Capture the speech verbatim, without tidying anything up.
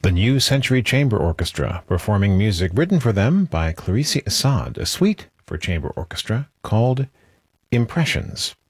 The New Century Chamber Orchestra, performing music written for them by Clarice Assad, a suite for chamber orchestra called Impressions.